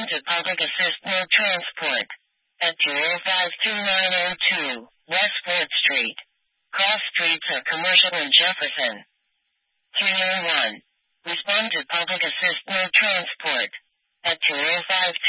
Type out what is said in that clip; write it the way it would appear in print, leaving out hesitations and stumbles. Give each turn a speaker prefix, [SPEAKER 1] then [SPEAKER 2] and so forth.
[SPEAKER 1] Respond to Public Assist No Transport at 205-2902 West 4th Street. Cross streets are Commercial and Jefferson. 301. Respond to Public Assist No Transport at